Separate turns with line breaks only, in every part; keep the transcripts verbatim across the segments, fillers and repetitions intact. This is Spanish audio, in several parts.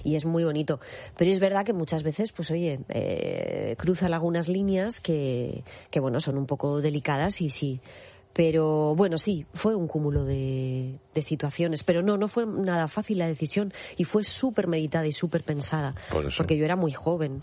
y es muy bonito. Pero es verdad que muchas veces, pues oye, eh, cruzan algunas líneas que, que, bueno, son un poco delicadas y sí. Pero bueno, sí, fue un cúmulo de, de situaciones. Pero no, no fue nada fácil la decisión y fue súper meditada y súper pensada.
Por eso.
Porque yo era muy joven.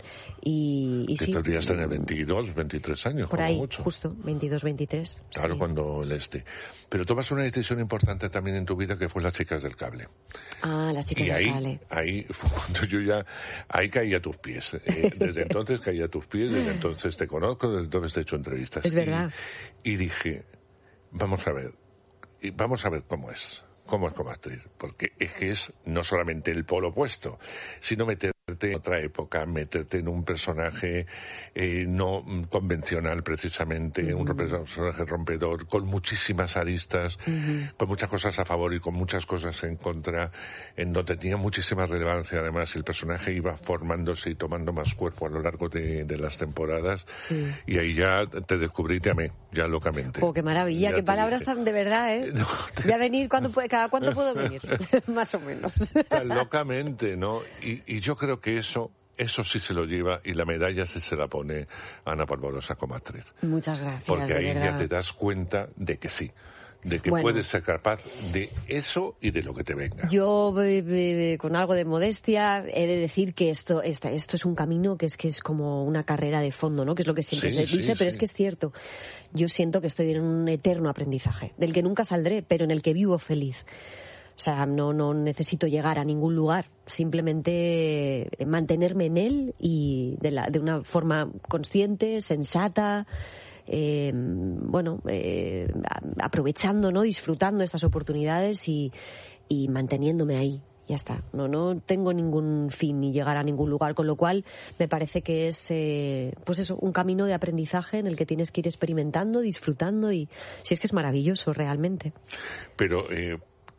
Y, y
Te
sí.
podrías tener veintidós, veintitrés años,
por
como
ahí,
mucho.
justo, veintidós, veintitrés.
Claro,
sí.
cuando el este. Pero tomas una decisión importante también en tu vida que fue Las Chicas del Cable.
Ah, Las Chicas
y
del
ahí,
Cable.
ahí fue cuando yo ya, ahí caí a tus pies. Eh, desde entonces caí a tus pies, desde entonces te conozco, desde entonces te he hecho entrevistas.
Es verdad.
Y, y dije, vamos a ver, y vamos a ver cómo es, cómo es como actriz, porque es que es no solamente el polo opuesto, sino meterte en otra época, meterte en un personaje eh, no convencional precisamente, uh-huh. un personaje rompedor, con muchísimas aristas, uh-huh. con muchas cosas a favor y con muchas cosas en contra, en donde tenía muchísima relevancia además, el personaje iba formándose y tomando más cuerpo a lo largo de, de las temporadas, sí. y ahí ya te descubrí y te amé, ya locamente.
Oh, qué maravilla, ya qué palabras dije. Tan de verdad, ¿eh? No, te... Ya venir, ¿cuándo puede, cada cuánto puedo venir? Más o menos.
Tan locamente, ¿no? Y, y yo creo que eso, eso sí se lo lleva y la medalla sí se la pone Ana Polvorosa como actriz.
Muchas gracias.
Porque ahí
verdad.
ya te das cuenta de que sí, de que
bueno,
puedes ser capaz de eso y de lo que te venga.
Yo, eh, eh, con algo de modestia, he de decir que esto, esta, esto es un camino que es que es como una carrera de fondo, ¿no? Que es lo que siempre
sí,
se
sí,
dice,
sí.
pero es que es cierto. Yo siento que estoy en un eterno aprendizaje, del que nunca saldré, pero en el que vivo feliz. O sea, no, no necesito llegar a ningún lugar, simplemente mantenerme en él y de, la, de una forma consciente, sensata, eh, bueno, eh, aprovechando, ¿no? Disfrutando estas oportunidades y, y manteniéndome ahí. Ya está. No, no tengo ningún fin ni llegar a ningún lugar, con lo cual me parece que es, eh, pues eso, un camino de aprendizaje en el que tienes que ir experimentando, disfrutando y si es que es maravilloso realmente.
Pero eh...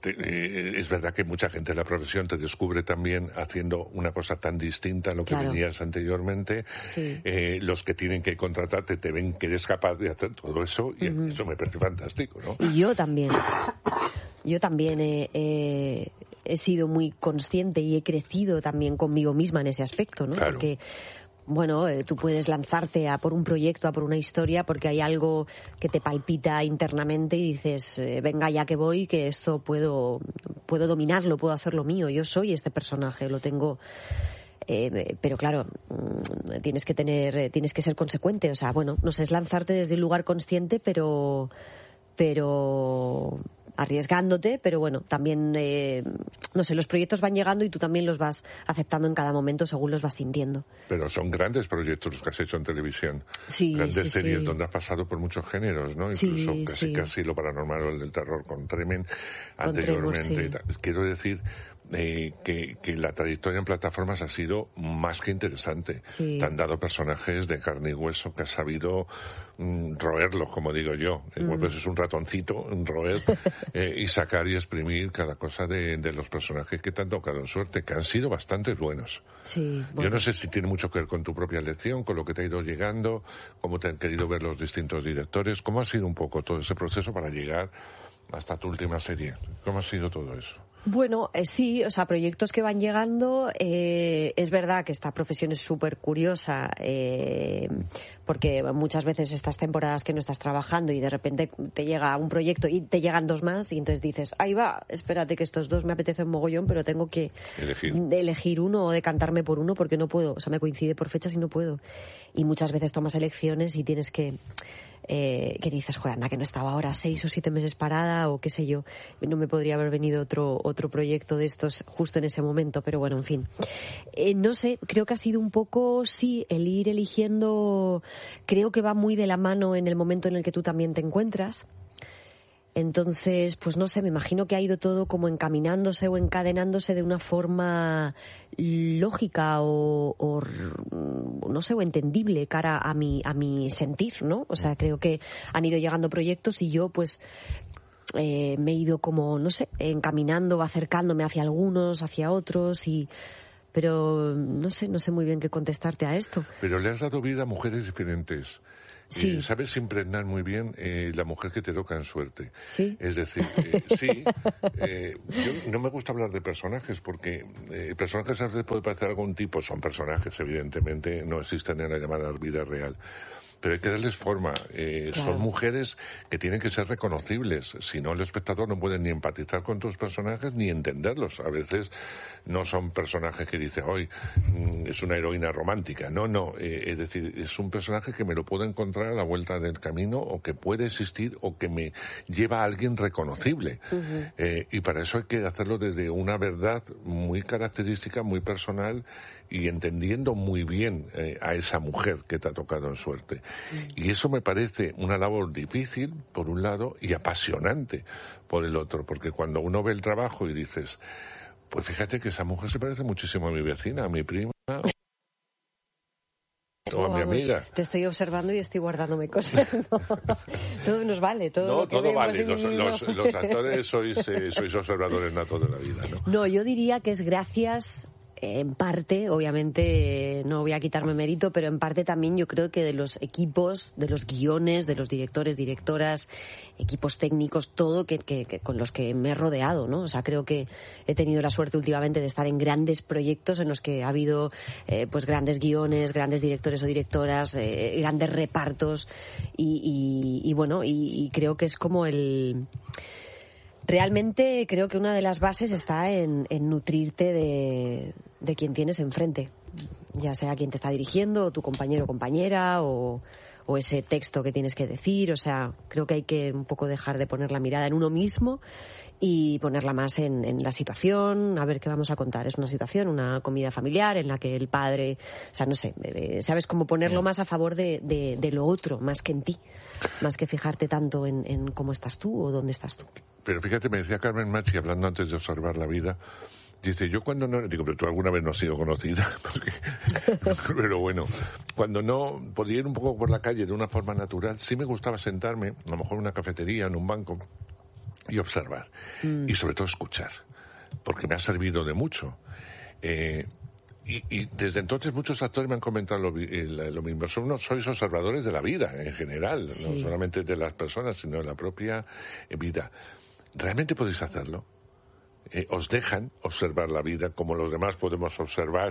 es verdad que mucha gente en la profesión te descubre también haciendo una cosa tan distinta a lo que claro. venías anteriormente.
Sí.
Eh, los que tienen que contratarte te ven que eres capaz de hacer todo eso y uh-huh. eso me parece fantástico, ¿no?
Y yo también. Yo también he, he, he sido muy consciente y he crecido también conmigo misma en ese aspecto, ¿no?
Claro.
Porque bueno, eh, tú puedes lanzarte a por un proyecto, a por una historia, porque hay algo que te palpita internamente y dices, eh, venga ya que voy, que esto puedo, puedo dominarlo, puedo hacerlo mío, yo soy este personaje, lo tengo... Eh, pero claro, tienes que tener, tienes que ser consecuente, o sea, bueno, no sé, es lanzarte desde un lugar consciente, pero... pero arriesgándote, pero bueno, también, eh, no sé, los proyectos van llegando y tú también los vas aceptando en cada momento según los vas sintiendo.
Pero son grandes proyectos los que has hecho en televisión.
Sí,
grandes
sí,
series
sí.
donde has pasado por muchos géneros, ¿no? Incluso
sí,
casi
sí.
casi lo paranormal o el del terror con Tremen
con
anteriormente.
Tremor, sí.
Quiero decir eh, que, que la trayectoria en plataformas ha sido más que interesante.
Sí.
Te han dado personajes de carne y hueso que has sabido mm, roerlos, como digo yo. Mm. Pues es un ratoncito, un roer, eh, y sacar y exprimir cada cosa de, de los personajes que te han tocado en suerte, que han sido bastante buenos.
Sí, bueno.
Yo no sé si tiene mucho que ver con tu propia elección, con lo que te ha ido llegando, cómo te han querido ver los distintos directores, cómo ha sido un poco todo ese proceso para llegar hasta tu última serie. ¿Cómo ha sido todo eso?
Bueno, eh, sí, o sea, proyectos que van llegando, eh, es verdad que esta profesión es súper curiosa, eh, porque muchas veces estas temporadas que no estás trabajando y de repente te llega un proyecto y te llegan dos más y entonces dices, ahí va, espérate que estos dos me apetecen mogollón, pero tengo que
elegir,
elegir uno o decantarme por uno porque no puedo, o sea, me coincide por fechas y no puedo. Y muchas veces tomas elecciones y tienes que... Eh, que dices, joder, anda, que no estaba ahora seis o siete meses parada o qué sé yo, no me podría haber venido otro otro proyecto de estos justo en ese momento, pero bueno, en fin. Eh, no sé, creo que ha sido un poco, sí, el ir eligiendo, creo que va muy de la mano en el momento en el que tú también te encuentras. Entonces, pues no sé, me imagino que ha ido todo como encaminándose o encadenándose de una forma lógica o, o no sé, o entendible cara a mi, a mi sentir, ¿no? O sea, creo que han ido llegando proyectos y yo, pues, eh, me he ido como, no sé, encaminando, acercándome hacia algunos, hacia otros y... Pero no sé, no sé muy bien qué contestarte a esto.
Pero le has dado vida a mujeres diferentes.
Sí.
Eh, sabes impregnar muy bien eh, la mujer que te toca en suerte.
Sí.
Es decir, eh, sí, eh, yo no me gusta hablar de personajes porque eh, personajes a veces puede parecer algún tipo, son personajes, evidentemente, no existen en la llamada vida real. Pero hay que darles forma. Eh, claro. Son mujeres que tienen que ser reconocibles. Si no, el espectador no puede ni empatizar con tus personajes ni entenderlos. A veces no son personajes que dices, hoy mmm, es una heroína romántica. No, no. Eh, es decir, es un personaje que me lo puedo encontrar a la vuelta del camino o que puede existir o que me lleva a alguien reconocible. Uh-huh. Eh, y para eso hay que hacerlo desde una verdad muy característica, muy personal y entendiendo muy bien eh, a esa mujer que te ha tocado en suerte. Y eso me parece una labor difícil, por un lado, y apasionante, por el otro, porque cuando uno ve el trabajo y dices, pues fíjate que esa mujer se parece muchísimo a mi vecina, a mi prima o a mi amiga.
Te estoy observando y estoy guardándome cosas. No, todo nos vale, todo
no,
lo que
todo vale.
Los,
los, los actores sois, eh, sois observadores natos de la vida, ¿no?
No, yo diría que es gracias... En parte, obviamente, no voy a quitarme mérito, pero en parte también yo creo que de los equipos, de los guiones, de los directores, directoras, equipos técnicos, todo que, que, que con los que me he rodeado, ¿no? O sea, creo que he tenido la suerte últimamente de estar en grandes proyectos en los que ha habido, eh, pues, grandes guiones, grandes directores o directoras, eh, grandes repartos y, y, y bueno, y, y creo que es como el... Realmente creo que una de las bases está en, en nutrirte de, de quien tienes enfrente, ya sea quien te está dirigiendo, o tu compañero o compañera, o, o ese texto que tienes que decir. O sea, creo que hay que un poco dejar de poner la mirada en uno mismo y ponerla más en, en la situación, a ver qué vamos a contar. Es una situación, una comida familiar en la que el padre, o sea, no sé, sabes cómo ponerlo más a favor de, de, de lo otro, más que en ti, más que fijarte tanto en, en cómo estás tú o dónde estás tú.
Pero fíjate, me decía Carmen Machi, hablando antes de observar la vida, dice, yo cuando no... Digo, pero tú alguna vez no has sido conocida, porque... pero bueno, cuando no podía ir un poco por la calle de una forma natural, sí me gustaba sentarme, a lo mejor en una cafetería, en un banco, y observar. Mm. Y sobre todo escuchar, porque me ha servido de mucho. Eh, y, y desde entonces muchos actores me han comentado lo, lo mismo. Son unos, sois observadores de la vida en general, sí. No solamente de las personas, sino de la propia vida. ¿Realmente podéis hacerlo? Eh, ¿Os dejan observar la vida como los demás podemos observar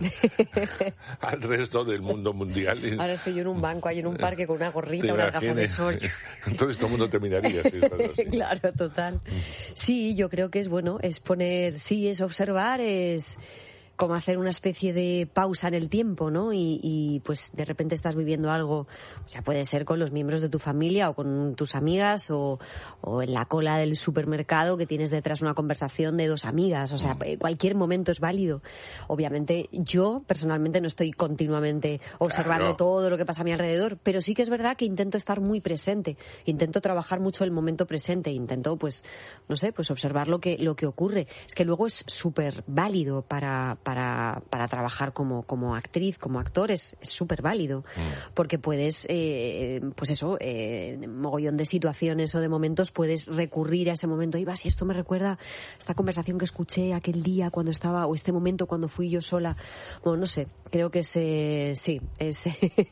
al resto del mundo mundial?
Ahora estoy yo en un banco, ahí en un parque con una gorrita, unas gafas de sol.
Entonces todo el mundo te miraría. ¿Sí?
Claro, total. Sí, yo creo que es bueno, es poner, sí, es observar, es... como hacer una especie de pausa en el tiempo, ¿no? Y, y pues de repente estás viviendo algo, ya puede ser con los miembros de tu familia o con tus amigas o, o en la cola del supermercado que tienes detrás una conversación de dos amigas, o sea, cualquier momento es válido. Obviamente yo personalmente no estoy continuamente observando claro. todo lo que pasa a mi alrededor, pero sí que es verdad que intento estar muy presente, intento trabajar mucho el momento presente, intento pues, no sé, pues observar lo que, lo que ocurre. Es que luego es súper válido para para, para trabajar como, como actriz, como actor, es súper válido, mm. porque puedes, eh, pues eso, eh, mogollón de situaciones o de momentos, puedes recurrir a ese momento, y va, si esto me recuerda esta conversación que escuché aquel día cuando estaba, o este momento cuando fui yo sola, bueno, no sé, creo que es, eh, sí, es,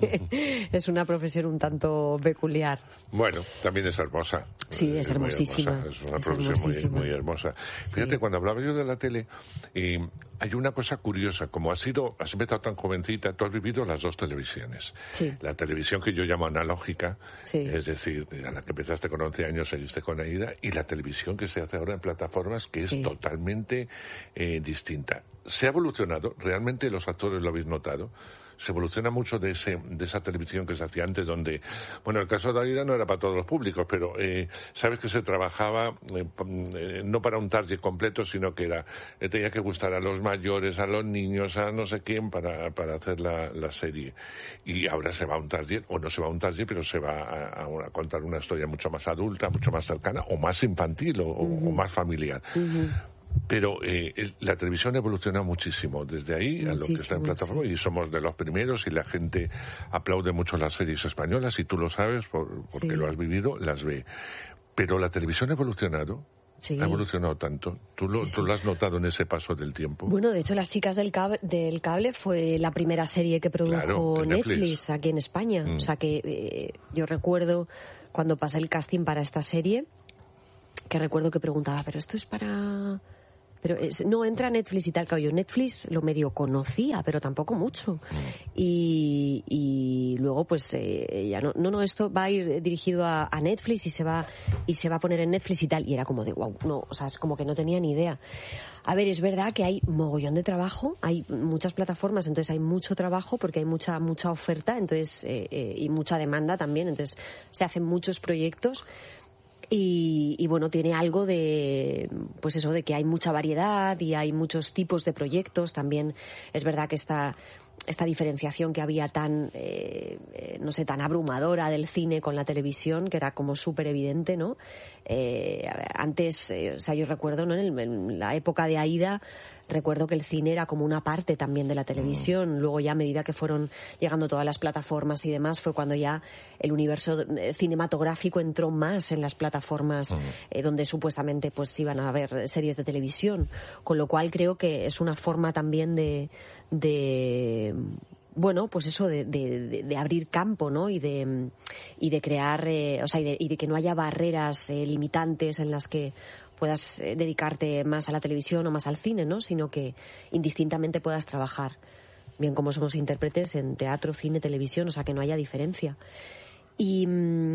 es una profesión un tanto peculiar.
Bueno, también es hermosa.
Sí, es, es hermosísima.
Hermosa. Es una es profesión muy, muy hermosa. Fíjate, sí. Cuando hablaba yo de la tele, eh, hay una cosa curiosa, como has sido, has empezado tan jovencita, tú has vivido las dos televisiones.
Sí.
La televisión que yo llamo analógica,
sí.
es decir, a la que empezaste con once años, seguiste con Aida, y la televisión que se hace ahora en plataformas, que es sí. totalmente eh, distinta. Se ha evolucionado, realmente los actores lo habéis notado. Se evoluciona mucho de ese de esa televisión que se hacía antes, donde, bueno, el caso de Aida no era para todos los públicos, pero eh, sabes que se trabajaba eh, eh, no para un target completo, sino que era eh, tenía que gustar a los mayores, a los niños, a no sé quién para, para hacer la, la serie. Y ahora se va a un target, o no se va a un target, pero se va a, a contar una historia mucho más adulta, mucho más cercana, o más infantil, o, uh-huh. o más familiar. Uh-huh. Pero eh, la televisión evoluciona muchísimo desde ahí muchísimo, a lo que está en plataforma, sí. Y somos de los primeros y la gente aplaude mucho las series españolas y tú lo sabes por, porque sí. lo has vivido, las ve. Pero la televisión ha evolucionado
Sí.
Ha evolucionado tanto. ¿Tú lo, sí, sí. ¿Tú lo has notado en ese paso del tiempo?
Bueno, de hecho, Las chicas del cable, del cable fue la primera serie que produjo claro, Netflix. Netflix aquí en España. Mm. O sea que eh, yo recuerdo cuando pasé el casting para esta serie, que recuerdo que preguntaba, ¿pero esto es para...? Pero es, no, entra a Netflix y tal. Claro, yo Netflix lo medio conocía, pero tampoco mucho. Mm. Y, y luego, pues, eh, ya no, no, no, esto va a ir dirigido a, a Netflix y se va y se va a poner en Netflix y tal. Y era como de, wow, no, o sea, es como que no tenía ni idea. A ver, es verdad que hay mogollón de trabajo, hay muchas plataformas, entonces hay mucho trabajo porque hay mucha mucha oferta, entonces eh, eh, y mucha demanda también, entonces se hacen muchos proyectos. Y, y bueno, tiene algo de, pues eso, de que hay mucha variedad y hay muchos tipos de proyectos. También es verdad que esta, esta diferenciación que había tan, eh, eh, no sé, tan abrumadora del cine con la televisión, que era como súper evidente, ¿no? Eh, antes, eh, o sea, yo recuerdo, ¿no? En, el, en la época de Aída, recuerdo que el cine era como una parte también de la televisión. Luego ya a medida que fueron llegando todas las plataformas y demás, fue cuando ya el universo cinematográfico entró más en las plataformas eh, donde supuestamente pues iban a haber series de televisión. Con lo cual creo que es una forma también de... de bueno, pues eso de, de, de abrir campo, ¿no? Y de y de crear, eh, o sea, y de, y de que no haya barreras eh, limitantes en las que puedas eh, dedicarte más a la televisión o más al cine, ¿no? Sino que indistintamente puedas trabajar, bien como somos intérpretes en teatro, cine, televisión, o sea, que no haya diferencia. Y,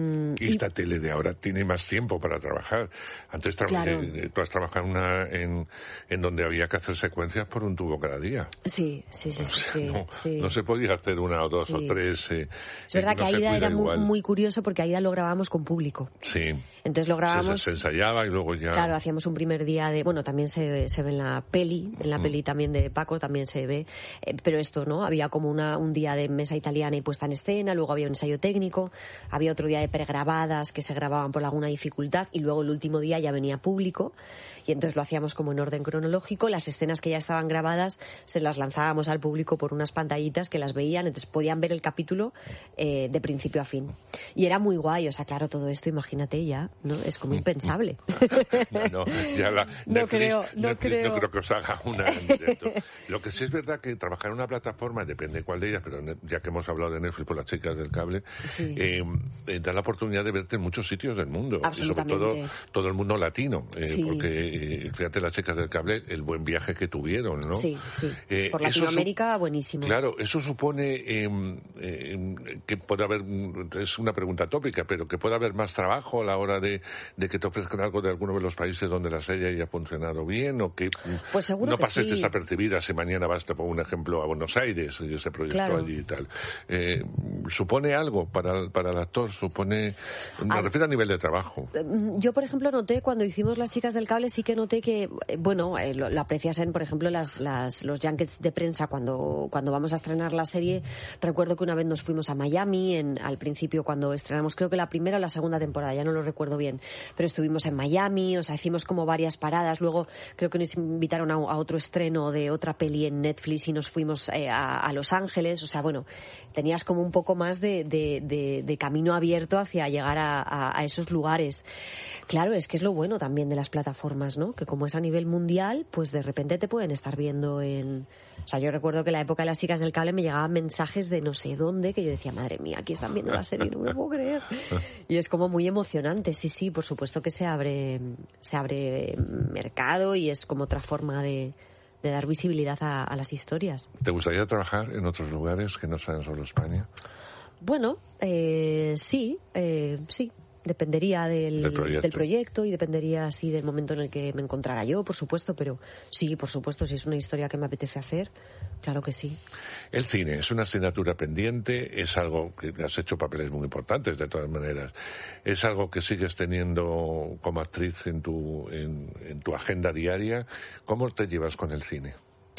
y esta y, tele de ahora tiene más tiempo para trabajar. Antes
claro.
eh, tú has trabajado una, en, en donde había que hacer secuencias por un tubo cada día.
Sí, sí, sí.
O sea,
sí,
no,
sí.
no se podía hacer una o dos sí. o tres. Eh,
es verdad que, que Aída era muy, muy curioso porque Aída lo grabábamos con público.
Sí.
Entonces lo grabábamos...
Se, se ensayaba y luego ya...
Claro, hacíamos un primer día de... Bueno, también se, se ve en la peli, en la mm. peli también de Paco también se ve. Eh, pero esto, ¿no? Había como una, un día de mesa italiana y puesta en escena, luego había un ensayo técnico, había otro día de pregrabadas que se grababan por alguna dificultad y luego el último día ya venía público y entonces lo hacíamos como en orden cronológico. Las escenas que ya estaban grabadas se las lanzábamos al público por unas pantallitas que las veían, entonces podían ver el capítulo eh, de principio a fin. Y era muy guay, o sea, claro, todo esto, imagínate ya, ¿no? Es como impensable.
no, no, ya la
no
Netflix,
creo, no
Netflix,
creo.
No creo que os haga una en directo. Lo que sí es verdad que trabajar en una plataforma, depende de cuál de ellas, pero ya que hemos hablado de Netflix por las chicas del cable, sí. eh, eh, da la oportunidad de verte en muchos sitios del mundo. Y sobre todo todo el mundo latino. Eh, sí. Porque, eh, fíjate, las chicas del cable, el buen viaje que tuvieron, ¿no?
Sí, sí. Eh, por Latinoamérica,
su-
buenísimo.
Claro, eso supone eh, eh, que puede haber, es una pregunta tópica, pero que puede haber más trabajo a la hora de, de que te ofrezcan algo de alguno de los países donde la serie haya funcionado bien, o que
pues seguro
no
que
pases
sí.
desapercibida si mañana vas, te pongo un ejemplo, a Buenos Aires y ese proyecto claro. allí y tal. Eh, ¿Supone algo para, para el actor? ¿Supone...? Me ah, refiero a nivel de trabajo.
Yo, por ejemplo, noté cuando hicimos Las chicas del cable, sí que noté que, bueno, eh, lo, lo aprecias en, por ejemplo, las, las, los junkets de prensa cuando, cuando vamos a estrenar la serie. Recuerdo que una vez nos fuimos a Miami, en, al principio cuando estrenamos, creo que la primera o la segunda temporada, ya no lo recuerdo bien, pero estuvimos en Miami, o sea, hicimos como varias paradas. Luego creo que nos invitaron a, a otro estreno de otra peli en Netflix y nos fuimos eh, a, a Los Ángeles. O sea, bueno, tenías como un poco más de, de, de, de camino abierto hacia llegar a, a, a esos lugares. Claro, es que es lo bueno también de las plataformas, ¿no? Que como es a nivel mundial, pues de repente te pueden estar viendo en... O sea, yo recuerdo que en la época de Las chicas del cable me llegaban mensajes de no sé dónde, que yo decía, madre mía, aquí están viendo la serie, no me lo puedo creer. Y es como muy emocionante, sí, sí, por supuesto que se abre, se abre mercado y es como otra forma de... de dar visibilidad a, a las historias.
¿Te gustaría trabajar en otros lugares que no sean solo España?
Bueno, eh, sí, eh, sí. Dependería del,
del, proyecto.
del proyecto y dependería así del momento en el que me encontrara yo, por supuesto, pero sí, por supuesto, si es una historia que me apetece hacer, claro que sí.
El cine es una asignatura pendiente, es algo que has hecho papeles muy importantes de todas maneras, es algo que sigues teniendo como actriz en tu, en, en tu agenda diaria. ¿Cómo te llevas con el cine?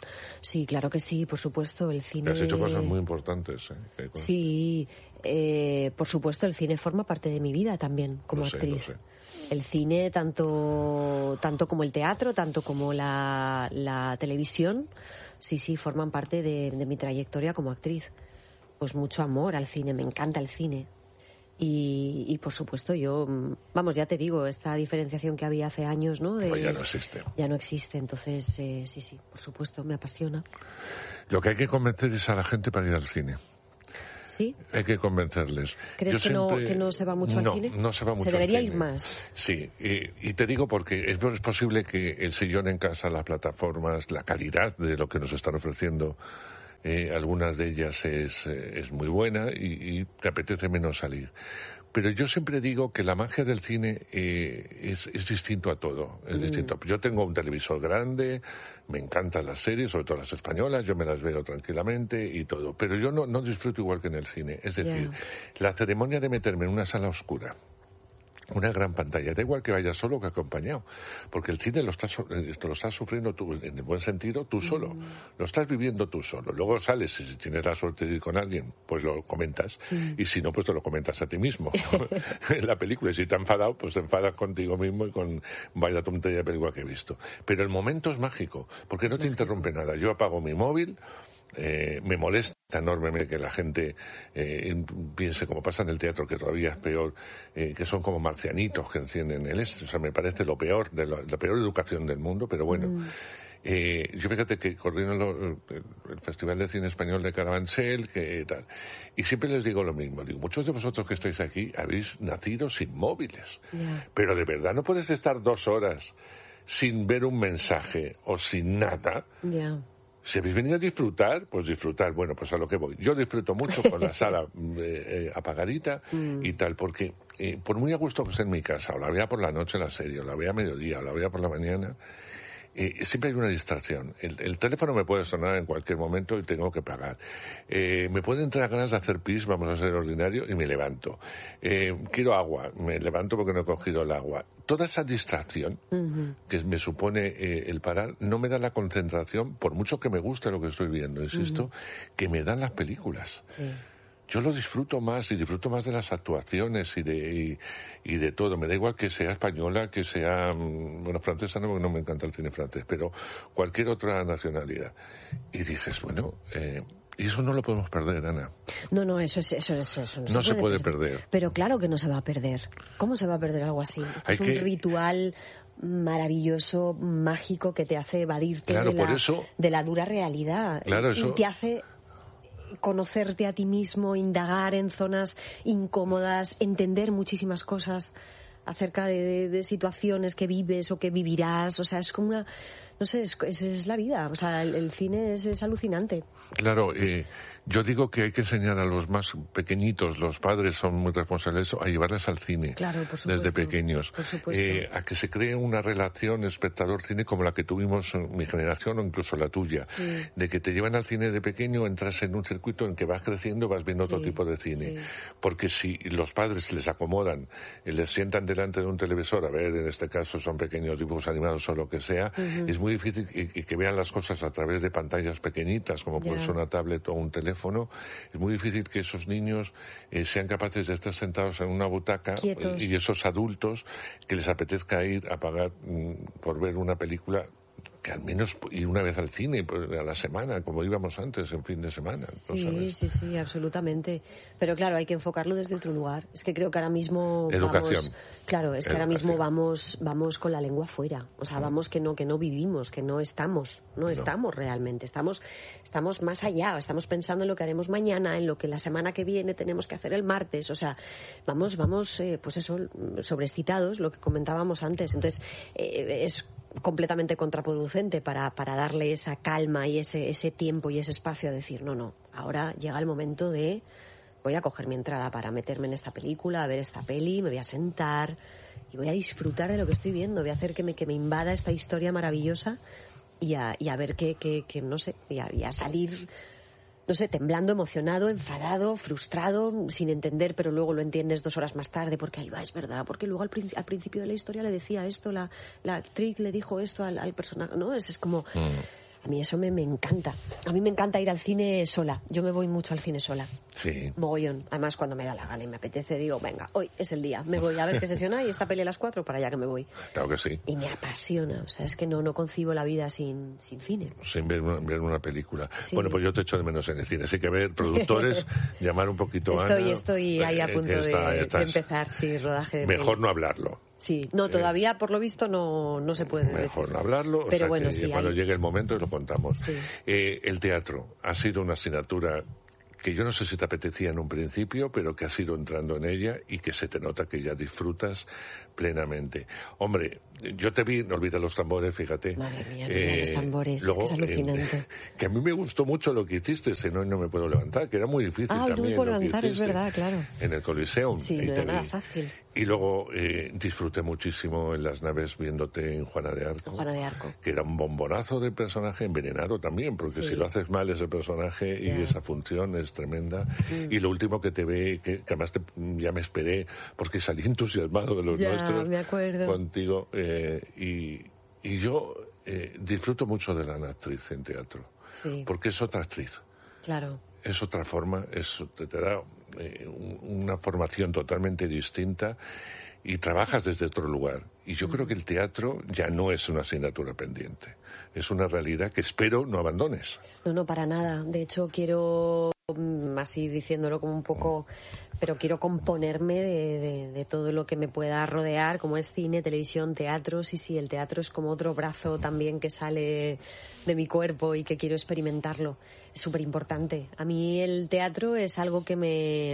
Sí, claro que sí, por supuesto, el cine...
Has hecho cosas muy importantes, ¿eh?
Sí, eh, por supuesto, el cine forma parte de mi vida también, como
lo sé,
actriz.
Lo sé.
El cine, tanto, tanto como el teatro, tanto como la, la televisión, sí, sí, forman parte de, de mi trayectoria como actriz. Pues mucho amor al cine, me encanta el cine. Y, y por supuesto yo, vamos, ya te digo, esta diferenciación que había hace años, ¿no? De,
pues ya no existe.
Ya no existe, entonces eh, sí, sí, por supuesto, me apasiona.
Lo que hay que convencer es a la gente para ir al cine.
¿Sí?
Hay que convencerles.
¿Crees
Yo
que,
siempre...
no, que no se va mucho
no,
al cine?
No se va mucho
Se debería
al cine.
ir más.
Sí, y, y te digo porque es, es posible que el sillón en casa, las plataformas, la calidad de lo que nos están ofreciendo, eh, algunas de ellas es, eh, es muy buena y, y te apetece menos salir. Pero yo siempre digo que la magia del cine eh, es, es distinto a todo. Es mm. distinto. Yo tengo un televisor grande, me encantan las series, sobre todo las españolas, yo me las veo tranquilamente y todo. Pero yo no, no disfruto igual que en el cine. Es decir, yeah. la ceremonia de meterme en una sala oscura, una gran pantalla, da igual que vayas solo o que acompañado, porque el cine lo estás, lo estás sufriendo tú, en el buen sentido, tú solo, mm. lo estás viviendo tú solo. Luego sales y si tienes la suerte de ir con alguien, pues lo comentas, mm. y si no, pues te lo comentas a ti mismo en la película. Y si te has enfadado, pues te enfadas contigo mismo y con vaya tontería de película que he visto. Pero el momento es mágico, porque no te interrumpe nada. Yo apago mi móvil. Eh, me molesta enormemente que la gente eh, piense, como pasa en el teatro, que todavía es peor, eh, que son como marcianitos que encienden el este. O sea, me parece lo peor, de lo, la peor educación del mundo, pero bueno. Mm. Eh, yo fíjate que coordino lo, el Festival de Cine Español de Carabanchel, que tal, y siempre les digo lo mismo, digo, muchos de vosotros que estáis aquí habéis nacido sin móviles, yeah. pero de verdad no puedes estar dos horas sin ver un mensaje o sin nada.
Yeah.
Si habéis venido a disfrutar, pues disfrutar. Bueno, pues a lo que voy. Yo disfruto mucho con la sala eh, eh, apagadita mm. y tal, porque eh, por muy a gusto que esté en mi casa, o la vea por la noche la serie, o la vea a mediodía, o la vea por la mañana, eh, siempre hay una distracción. El, el teléfono me puede sonar en cualquier momento y tengo que pagar. Eh, me pueden entrar ganas de hacer pis, vamos a ser ordinario, y me levanto. Eh, quiero agua, me levanto porque no he cogido el agua. Toda esa distracción uh-huh. que me supone eh, el parar no me da la concentración, por mucho que me guste lo que estoy viendo, insisto, uh-huh. que me dan las películas. Sí. Yo lo disfruto más y disfruto más de las actuaciones y de y, y de todo. Me da igual que sea española, que sea, bueno, francesa no, porque no me encanta el cine francés, pero cualquier otra nacionalidad. Y dices, bueno, eh, y eso no lo podemos perder, Ana.
No, no, eso es eso, eso, eso no,
no se,
se
puede,
puede
perder.
perder. Pero claro que no se va a perder. ¿Cómo se va a perder algo así? Esto
Hay
es un
que...
ritual maravilloso, mágico, que te hace evadirte
claro,
de, la,
por eso...
de la dura realidad.
Claro, eso...
Y te hace conocerte a ti mismo, indagar en zonas incómodas, entender muchísimas cosas acerca de, de, de situaciones que vives o que vivirás. O sea, es como una... No sé, es, es, es la vida. O sea, el, el cine es, es alucinante.
Claro, eh, yo digo que hay que enseñar a los más pequeñitos, los padres son muy responsables, a llevarles al cine.
Claro, por supuesto.
Desde pequeños.
Por supuesto.
Eh, a que se cree una relación espectador-cine como la que tuvimos en mi generación o incluso la tuya. Sí. De que te llevan al cine de pequeño, entras en un circuito en que vas creciendo, vas viendo sí, otro tipo de cine. Sí. Porque si los padres les acomodan, les sientan delante de un televisor, a ver, en este caso son pequeños dibujos animados o lo que sea, uh-huh. es muy difícil que, que vean las cosas a través de pantallas pequeñitas, como yeah. puede ser una tablet o un teléfono. Es muy difícil que esos niños eh, sean capaces de estar sentados en una butaca
Quietos.
y esos adultos que les apetezca ir a pagar mm, por ver una película, que al menos ir una vez al cine a la semana, como íbamos antes en fin de semana.
Sí,
¿no sabes?
sí, sí, absolutamente. Pero claro, hay que enfocarlo desde otro lugar. Es que creo que ahora mismo
Educación.
Vamos, claro, es que
Educación.
ahora mismo vamos vamos con la lengua fuera. O sea, vamos que no que no vivimos, que no estamos, no, no estamos realmente. Estamos estamos más allá, estamos pensando en lo que haremos mañana, en lo que la semana que viene tenemos que hacer el martes. O sea, vamos vamos eh, pues eso, sobreexcitados, lo que comentábamos antes. Entonces, eh, es completamente contraproducente para, para darle esa calma y ese, ese tiempo y ese espacio a decir, no, no, ahora llega el momento de voy a coger mi entrada para meterme en esta película, a ver esta peli, me voy a sentar y voy a disfrutar de lo que estoy viendo, voy a hacer que me, que me invada esta historia maravillosa y a, y a ver que, que, que no sé, y a, y a salir... no sé, temblando, emocionado, enfadado, frustrado, sin entender, pero luego lo entiendes dos horas más tarde, porque ahí va, es verdad, porque luego al, prin- al principio de la historia le decía esto, la, la actriz le dijo esto al, al personaje, ¿no? Es, es como... Mm. A A mí eso me, me encanta. A mí me encanta ir al cine sola. Yo me voy mucho al cine sola.
Sí.
Mogollón. Además, cuando me da la gana y me apetece, digo, venga, hoy es el día. Me voy a ver qué sesión hay y esta peli a las cuatro para allá que me voy.
Claro que sí.
Y me apasiona. O sea, es que no, no concibo la vida sin, sin cine.
Sin ver una, ver una película.
Sí.
Bueno, pues yo te echo de menos en el cine. Así que ver, productores, llamar un poquito a
Estoy,
Ana.
estoy ahí a punto
está,
de,
estás,
de empezar, sí, rodaje de
Mejor
peli.
no hablarlo.
Sí, no, todavía por lo visto no, no se puede
Mejor
decir.
no hablarlo,
Pero
o sea
bueno,
que
sí,
cuando
hay...
llegue el momento lo contamos.
Sí.
Eh, el teatro ha sido una asignatura que yo no sé si te apetecía en un principio, pero que has ido entrando en ella y que se te nota que ya disfrutas plenamente. Hombre, yo te vi, no olvides los tambores, fíjate.
Madre mía, no olvides eh, los tambores, luego, es que es alucinante.
Eh, que a mí me gustó mucho lo que hiciste, si no, no me puedo levantar, que era muy difícil
ah,
también.
Ah, no me puedo
lo
levantar,
que
es verdad, claro.
En el Coliseum.
Sí, no era nada fácil.
Y luego eh, disfruté muchísimo en las naves viéndote en Juana de Arco.
Juana de Arco.
Que era un bombonazo de personaje envenenado también, porque sí. si lo haces mal ese personaje
yeah.
y esa función es tremenda. Mm. Y lo último que te ve, que, que además te, ya me esperé, porque salí entusiasmado de los
yeah,
nuestros
me acuerdo.
contigo. Eh, y, y yo eh, disfruto mucho de la actriz en teatro,
sí.
porque es otra actriz.
Claro.
Es otra forma, es, te, te da eh, una formación totalmente distinta y trabajas desde otro lugar. Y yo mm. creo que el teatro ya no es una asignatura pendiente. Es una realidad que espero no abandones.
No, no, para nada. De hecho, quiero, así diciéndolo como un poco, pero quiero componerme de, de, de todo lo que me pueda rodear, como es cine, televisión, teatro. Sí, sí, el teatro es como otro brazo también que sale de mi cuerpo y que quiero experimentarlo. Es súper importante. A mí el teatro es algo que me...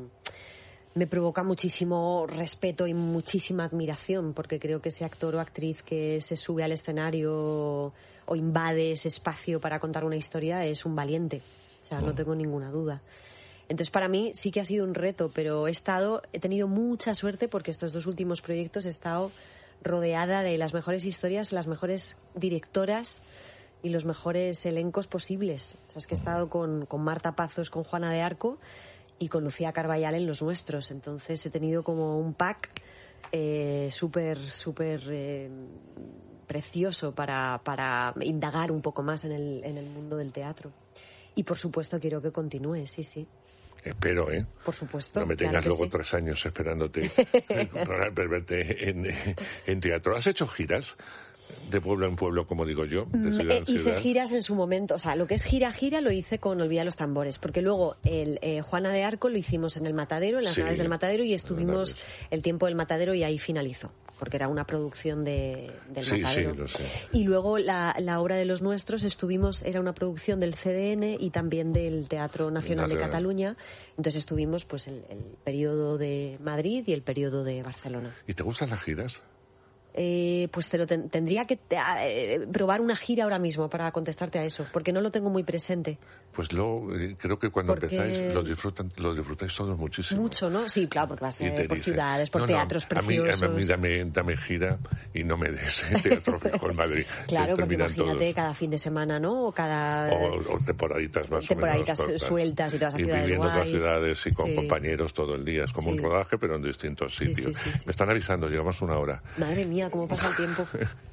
me provoca muchísimo respeto y muchísima admiración, porque creo que ese actor o actriz que se sube al escenario o invade ese espacio para contar una historia es un valiente. O sea, no tengo ninguna duda. Entonces, para mí sí que ha sido un reto, pero he estado, he tenido mucha suerte porque estos dos últimos proyectos he estado rodeada de las mejores historias, las mejores directoras y los mejores elencos posibles. O sea, es que he estado con, con Marta Pazos, con Juana de Arco y con Lucía Carballal en los nuestros. Entonces he tenido como un pack eh, súper, súper eh, precioso para, para indagar un poco más en el, en el mundo del teatro. Y por supuesto quiero que continúe, sí, sí.
Espero, ¿eh?
Por supuesto.
No me tengas
claro
luego
sí.
tres años esperándote para verte en, en teatro. ¿Has hecho giras? De pueblo en pueblo, como digo yo, de ciudad en ciudad.
Hice giras en su momento, o sea, lo que es gira gira lo hice con Olvida los tambores, porque luego el eh, Juana de Arco lo hicimos en el Matadero, en las sí, naves del Matadero, y estuvimos el tiempo del Matadero y ahí finalizó, porque era una producción de, del
sí,
Matadero.
Sí, lo sé.
Y luego la, la obra de los nuestros estuvimos, era una producción del C D N y también del Teatro Nacional de Cataluña, entonces estuvimos pues el, el periodo de Madrid y el periodo de Barcelona.
¿Y te gustan las giras?
Eh, pues te lo ten- tendría que eh, probar una gira ahora mismo para contestarte a eso, porque no lo tengo muy presente.
Pues lo, eh, creo que cuando
porque...
empezáis lo disfrutan, lo disfrutáis todos muchísimo.
Mucho, ¿no? Sí, claro, porque vas eh, por dicen, ciudades, por
no,
teatros
no,
preciosos.
A mí, a mí dame, dame gira y no me des eh, teatro fijo en Madrid.
Claro, porque imagínate
todos.
cada fin de semana, ¿no? O cada...
O, o temporaditas más
temporaditas
o menos cortas.
Sueltas y te vas a
y
ciudades
viviendo
guays.
otras ciudades y con
sí.
compañeros todo el día. Es como
sí.
un rodaje, pero en distintos sitios.
Sí, sí, sí, sí.
Me están avisando, llevamos una hora.
Madre mía, cómo pasa el tiempo.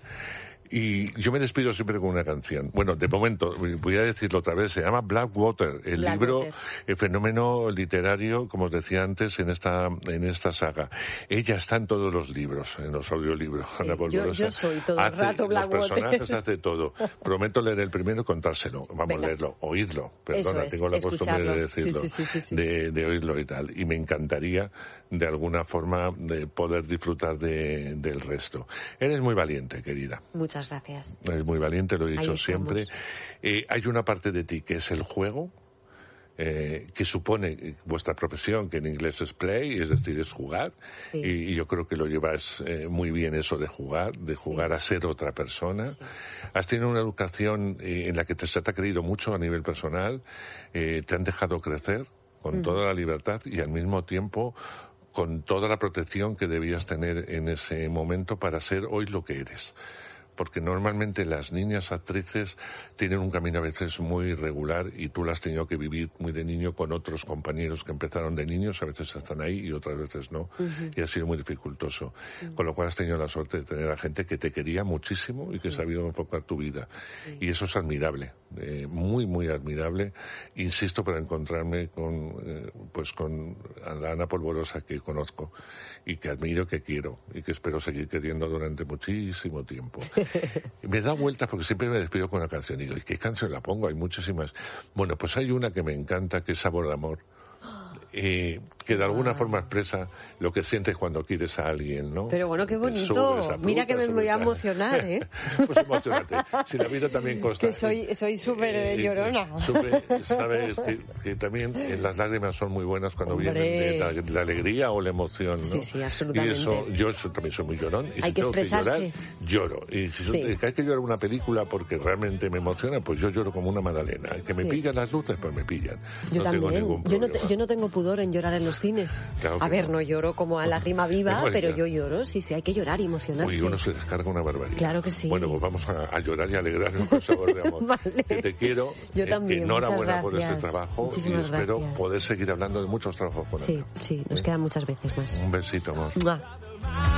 Y yo me despido siempre con una canción. Bueno, de momento, voy a decirlo otra vez, se llama Blackwater, el
Black
libro,
Water.
El fenómeno literario, como os decía antes, en esta en esta saga. Ella está en todos los libros, en los audiolibros.
Sí, yo, yo soy todo el rato Blackwater.
Los personajes hace todo. Prometo leer el primero y contárselo. Vamos
Venga.
a leerlo, oírlo. Perdona,
es,
tengo la costumbre de decirlo,
sí, sí, sí, sí.
De, de oírlo y tal. Y me encantaría, de alguna forma, de poder disfrutar de, del resto. Eres muy valiente, querida.
Muchas gracias.
Eres muy valiente, lo he dicho siempre. Eh, hay una parte de ti que es el juego, eh, que supone vuestra profesión, que en inglés es play, es decir, es jugar. Sí. Y, y yo creo que lo llevas eh, muy bien eso de jugar, de jugar sí. a ser otra persona. Sí. Has tenido una educación eh, en la que te, se te ha querido mucho a nivel personal, eh, te han dejado crecer con mm. toda la libertad y al mismo tiempo con toda la protección que debías tener en ese momento para ser hoy lo que eres. porque normalmente las niñas actrices tienen un camino a veces muy irregular y tú las has tenido que vivir muy de niño con otros compañeros que empezaron de niños, a veces están ahí y otras veces no, uh-huh. y ha sido muy dificultoso. Uh-huh. Con lo cual has tenido la suerte de tener a gente que te quería muchísimo y que sí. ha sabido enfocar tu vida. Sí. Y eso es admirable, eh, muy, muy admirable. Insisto, para encontrarme con, eh, pues con la Ana Polvorosa que conozco y que admiro, que quiero y que espero seguir queriendo durante muchísimo tiempo. Y me da vueltas porque siempre me despido con una canción y digo, ¿y qué canción la pongo? Hay muchísimas. Bueno, pues hay una que me encanta, que es Sabor de Amor. Eh, que de alguna forma expresa lo que sientes cuando quieres a alguien, ¿no?
Pero bueno, qué bonito. Fruta, mira que me voy a emocionar, ¿eh?
Pues emocionate. Si la vida también consta.
Que soy soy súper eh, llorona.
Super, sabes que, que también eh, las lágrimas son muy buenas cuando
Hombre.
vienen de la, de la alegría o la emoción, ¿no?
Sí, sí, absolutamente.
Y eso, yo eso, también soy muy llorón. Y
hay
si
que
tengo
expresarse.
Que llorar, lloro. Y si sí. hay que llorar una película porque realmente me emociona, pues yo lloro como una magdalena. Que me sí. pillan las luces, pues me pillan.
Yo
no
también.
Tengo ningún
yo, no
problema.
te, yo no tengo pudor en llorar en los cines.
Claro
a ver,
no.
no lloro como a lágrima viva, pero yo lloro, sí, sí, hay que llorar y emocionarse.
Uy, uno se descarga una barbaridad.
Claro que sí.
Bueno, pues vamos a, a llorar y alegrarnos con Sabor de Amor.
Vale.
Que te quiero.
Yo también,
enhorabuena por ese
gracias.
trabajo.
Muchísimas
y espero
gracias.
poder seguir hablando de muchos trabajos con
Sí,
ella.
sí, nos ¿Eh? quedan muchas veces más.
Un besito, amor.
¡Mua!